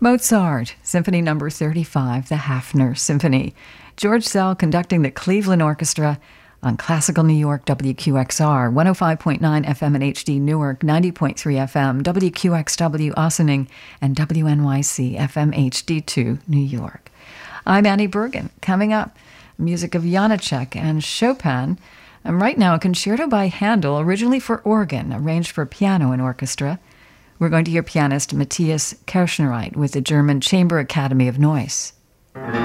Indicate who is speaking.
Speaker 1: Mozart, Symphony No. 35, the Hafner Symphony. George Szell conducting the Cleveland Orchestra on Classical New York WQXR, 105.9 FM in HD Newark, 90.3 FM, WQXW Ossining, and WNYC FM HD2 New York. I'm Annie Bergen. Coming up, music of Janacek and Chopin. And right now, a concerto by Handel, originally for organ, arranged for piano and orchestra. We're going to hear pianist Matthias Kirschnereit with the German Chamber Academy of Neuss.